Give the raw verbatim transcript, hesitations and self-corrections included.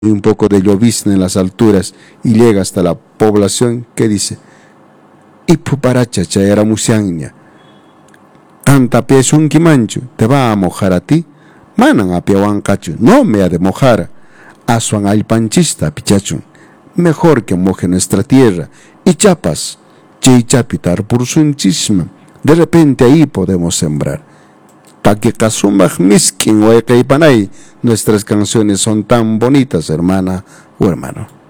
y un poco de llovizna en las alturas y llega hasta la población que dice: Ipuparacha chayara musiaña, tanta pies un quimancho, te va a mojar a ti, manan a piahuancacho, no me ha de mojar, asuan al panchista pichachun, mejor que moje nuestra tierra, y chapas, chay chapitar por su chisma, de repente ahí podemos sembrar. Taquicasumbaj miskin huaycaipanay, nuestras canciones son tan bonitas, hermana o hermano.